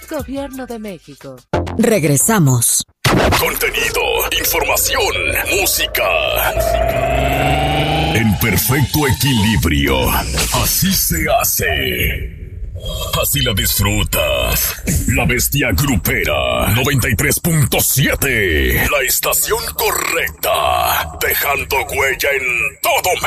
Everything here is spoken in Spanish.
Gobierno de México. Regresamos. Contenido, información, música. En perfecto equilibrio. Así se hace. Así la disfrutas. La Bestia Grupera 93.7. La estación correcta. Dejando huella en todo